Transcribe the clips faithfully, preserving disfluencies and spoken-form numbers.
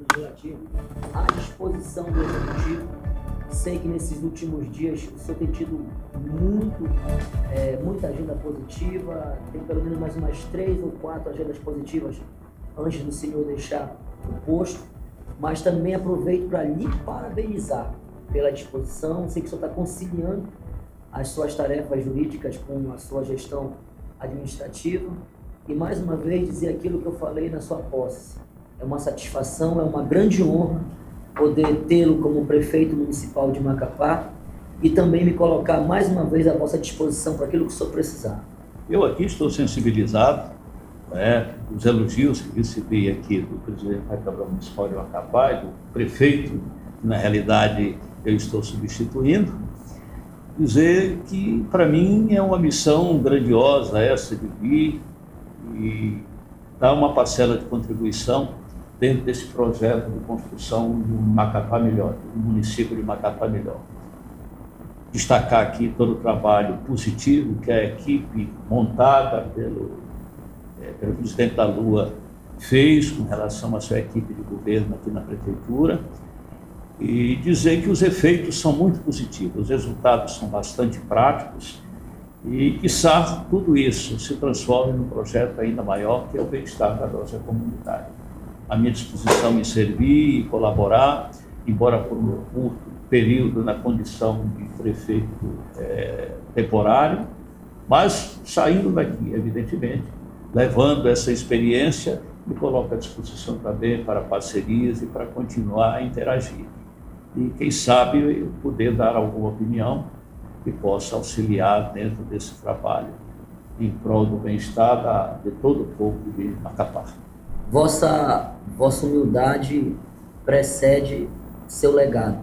Legislativo, à disposição do Executivo. Sei que nesses últimos dias o senhor tem tido muito, é, muita agenda positiva, tem pelo menos mais umas três ou quatro agendas positivas antes do senhor deixar o posto, mas também aproveito para lhe parabenizar pela disposição. Sei que o senhor está conciliando as suas tarefas jurídicas com a sua gestão administrativa e, mais uma vez, dizer aquilo que eu falei na sua posse. É uma satisfação, é uma grande honra poder tê-lo como prefeito municipal de Macapá e também me colocar mais uma vez à vossa disposição para aquilo que o senhor precisar. Eu aqui estou sensibilizado, né, os elogios que recebi aqui do presidente da Câmara Municipal de Macapá e do prefeito, que na realidade eu estou substituindo, dizer que para mim é uma missão grandiosa essa de vir e dar uma parcela de contribuição dentro desse projeto de construção do Macapá Melhor, do município de Macapá Melhor. Destacar aqui todo o trabalho positivo que a equipe montada pelo, é, pelo presidente da Lua fez com relação à sua equipe de governo aqui na prefeitura e dizer que os efeitos são muito positivos, os resultados são bastante práticos e, quiçá, tudo isso se transforme num projeto ainda maior, que é o bem-estar da nossa comunidade. À minha disposição em servir e colaborar, embora por um curto período na condição de prefeito é, temporário, mas saindo daqui, evidentemente, levando essa experiência, me coloco à disposição também para parcerias e para continuar a interagir. E, quem sabe, eu poder dar alguma opinião que possa auxiliar dentro desse trabalho em prol do bem-estar de todo o povo de Macapá. Vossa, vossa humildade precede seu legado.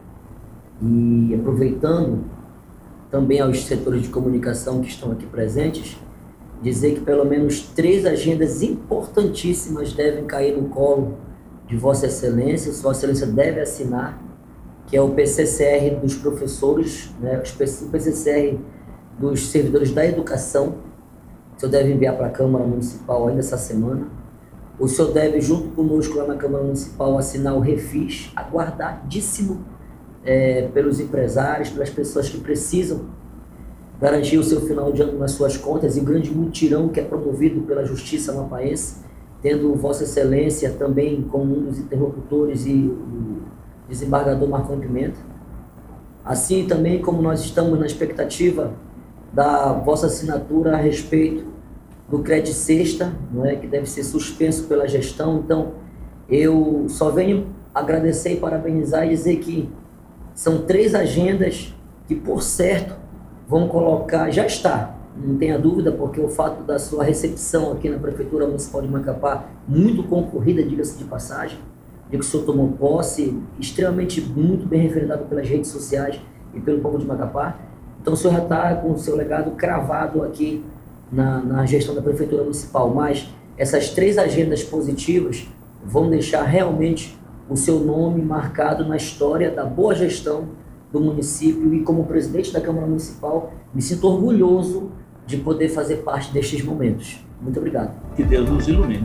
E aproveitando também aos setores de comunicação que estão aqui presentes, dizer que pelo menos três agendas importantíssimas devem cair no colo de Vossa Excelência, Vossa Excelência deve assinar, que é o P C C R dos professores, né, o P C C R dos servidores da educação. O senhor deve enviar para a Câmara Municipal ainda essa semana. O senhor deve, junto conosco lá na Câmara Municipal, assinar o refis, aguardadíssimo é, pelos empresários, pelas pessoas que precisam garantir o seu final de ano nas suas contas, e o grande mutirão que é promovido pela Justiça Mapaense, tendo Vossa Excelência também como um dos interlocutores e o desembargador Marconi Pimenta. Assim também como nós estamos na expectativa da vossa assinatura a respeito do Crédito Sexta, não é, que deve ser suspenso pela gestão. Então, eu só venho agradecer e parabenizar e dizer que são três agendas que, por certo, vão colocar, já está, não tenha dúvida, porque o fato da sua recepção aqui na Prefeitura Municipal de Macapá, muito concorrida, diga-se de passagem, de que o senhor tomou posse, extremamente muito bem referendado pelas redes sociais e pelo povo de Macapá. Então, o senhor já está com o seu legado cravado aqui na, na gestão da Prefeitura Municipal, mas essas três agendas positivas vão deixar realmente o seu nome marcado na história da boa gestão do município, e como presidente da Câmara Municipal, me sinto orgulhoso de poder fazer parte destes momentos. Muito obrigado. Que Deus nos ilumine.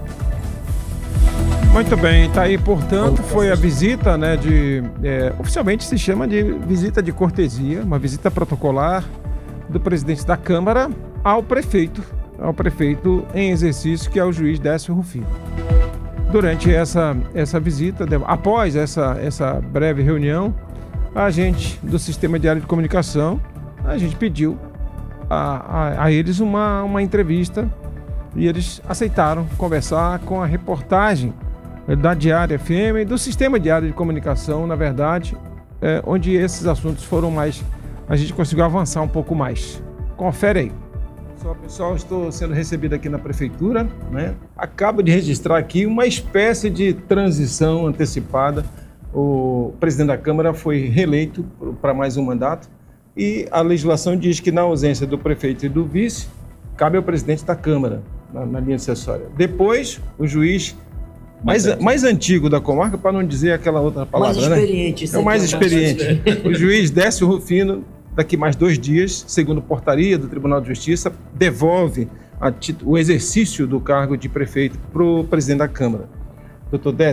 Muito bem, tá aí, portanto, foi a visita, né, de, é, oficialmente se chama de visita de cortesia, uma visita protocolar do presidente da Câmara ao prefeito, ao prefeito em exercício, que é o juiz Décio Rufino. Durante essa, essa visita, após essa, essa breve reunião, a gente do Sistema Diário de Comunicação, a gente pediu a, a, a eles uma, uma entrevista e eles aceitaram conversar com a reportagem da Diário F M e do Sistema Diário de Comunicação, na verdade, é, onde esses assuntos foram mais, a gente conseguiu avançar um pouco mais. Confere aí. Pessoal, pessoal, estou sendo recebido aqui na Prefeitura, né? Acabo de registrar aqui uma espécie de transição antecipada. O presidente da Câmara foi reeleito para mais um mandato e a legislação diz que, na ausência do prefeito e do vice, cabe ao presidente da Câmara, na, na linha acessória. Depois, o juiz mais, mais, mais antigo da comarca, para não dizer aquela outra palavra, mais experiente, né? É o mais experiente. O juiz Décio Rufino, daqui mais dois dias, segundo portaria do Tribunal de Justiça, devolve a, o exercício do cargo de prefeito para o presidente da Câmara. Doutor Décio,